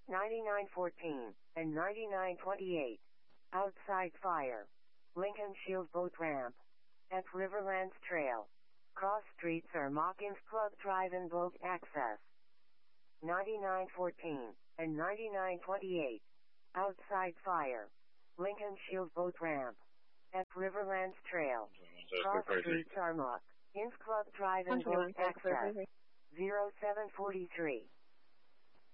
9914 and 9928. Outside fire. Lincoln Shield Boat Ramp. At Riverlands Trail. Cross streets are Mawkins Club Drive and Boat Access. 9914 and 9928. Outside fire. Lincoln Shield Boat Ramp. At Riverlands Trail. Cross streets are Mawkins Club Drive and Boat Access. 0743.